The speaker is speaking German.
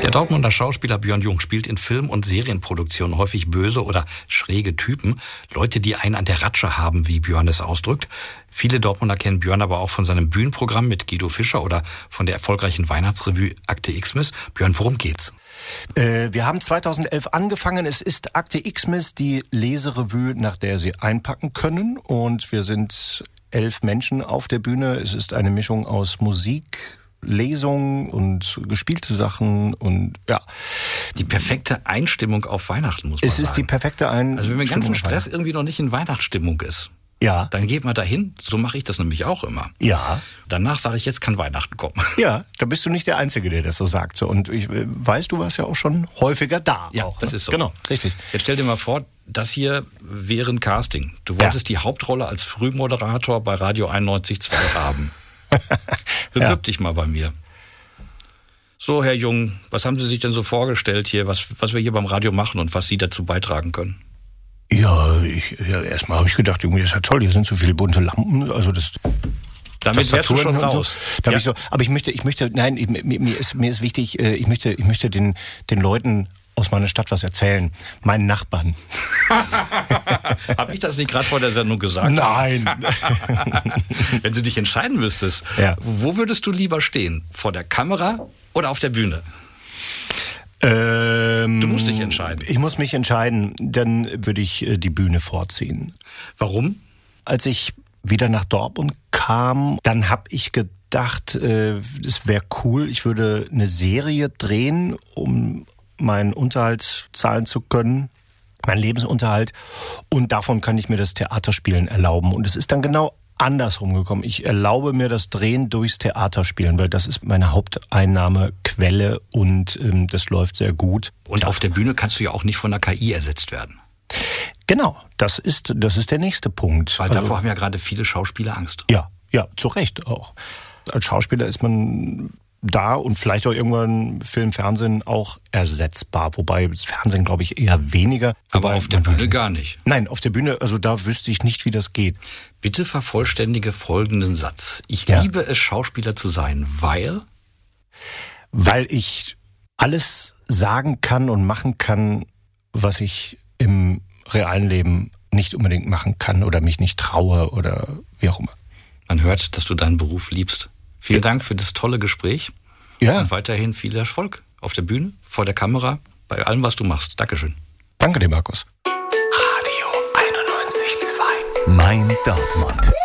Der Dortmunder Schauspieler Björn Jung spielt in Film- und Serienproduktionen häufig böse oder schräge Typen. Leute, die einen an der Ratsche haben, wie Björn es ausdrückt. Viele Dortmunder kennen Björn aber auch von seinem Bühnenprogramm mit Guido Fischer oder von der erfolgreichen Weihnachtsrevue Akte Xmas. Björn, worum geht's? Wir haben 2011 angefangen. Es ist Akte Xmas, die Leserevue, nach der Sie einpacken können. Und wir sind 11 Menschen auf der Bühne. Es ist eine Mischung aus Musik, Lesungen und gespielte Sachen und ja. Die perfekte Einstimmung auf Weihnachten, muss man sagen. Es ist die perfekte Einstimmung. Also wenn man ganzen Stress irgendwie noch nicht in Weihnachtsstimmung ist, ja, dann geht man dahin. So mache ich das nämlich auch immer. Ja. Danach sage ich, jetzt kann Weihnachten kommen. Ja, da bist du nicht der Einzige, der das so sagt. Und ich weiß, du warst ja auch schon häufiger da. Ja, auch, das ne? ist so. Genau, richtig. Jetzt stell dir mal vor, das hier wäre ein Casting. Du wolltest die Hauptrolle als Frühmoderator bei Radio 91.2 haben. Bewirb dich mal bei mir. So, Herr Jung, was haben Sie sich denn so vorgestellt hier, was wir hier beim Radio machen und was Sie dazu beitragen können? Ja, erstmal habe ich gedacht, irgendwie ist ja toll, hier sind so viele bunte Lampen, also das... Damit wärst du schon raus. So. Ja. Aber ich möchte, nein, mir ist wichtig, ich möchte den Leuten aus meiner Stadt was erzählen. Meinen Nachbarn. Habe ich das nicht gerade vor der Sendung gesagt? Nein. Wenn du dich entscheiden müsstest, wo würdest du lieber stehen? Vor der Kamera oder auf der Bühne? Du musst dich entscheiden. Ich muss mich entscheiden, dann würde ich die Bühne vorziehen. Warum? Als ich wieder nach Dortmund kam, dann habe ich gedacht, es wäre cool, ich würde eine Serie drehen, um meinen Unterhalt zahlen zu können, meinen Lebensunterhalt. Und davon kann ich mir das Theaterspielen erlauben. Und es ist dann genau andersrum gekommen. Ich erlaube mir das Drehen durchs Theaterspielen, weil das ist meine Haupteinnahmequelle und das läuft sehr gut. Und auf der Bühne kannst du ja auch nicht von der KI ersetzt werden. Genau, das ist der nächste Punkt. Weil davor haben ja gerade viele Schauspieler Angst. Ja, zu Recht auch. Als Schauspieler ist man da und vielleicht auch irgendwann Film, Fernsehen auch ersetzbar. Wobei das Fernsehen, glaube ich, eher weniger. Aber auf der Bühne gar nicht. Nein, auf der Bühne, also da wüsste ich nicht, wie das geht. Bitte vervollständige folgenden Satz. Ich liebe es, Schauspieler zu sein, weil? Weil ich alles sagen kann und machen kann, was ich im realen Leben nicht unbedingt machen kann oder mich nicht traue oder wie auch immer. Man hört, dass du deinen Beruf liebst. Vielen Dank für das tolle Gespräch. Ja. Und weiterhin viel Erfolg auf der Bühne, vor der Kamera, bei allem, was du machst. Dankeschön. Danke dir, Markus. Radio 91.2. Mein Dortmund.